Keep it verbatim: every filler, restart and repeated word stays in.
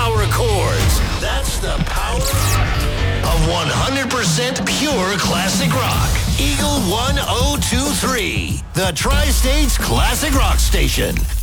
power chords. That's the power of one hundred percent pure classic rock. Eagle one oh two three, the Tri-States Classic Rock Station.